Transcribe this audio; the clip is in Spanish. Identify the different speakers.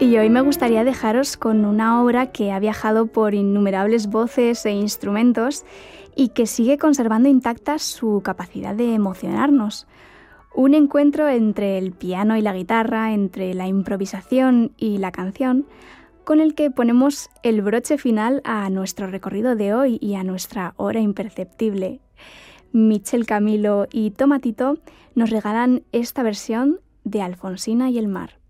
Speaker 1: Y hoy me gustaría dejaros con una obra que ha viajado por innumerables voces e instrumentos y que sigue conservando intacta su capacidad de emocionarnos. Un encuentro entre el piano y la guitarra, entre la improvisación y la canción, con el que ponemos el broche final a nuestro recorrido de hoy y a nuestra hora imperceptible. Michel Camilo y Tomatito nos regalan esta versión de Alfonsina y el mar.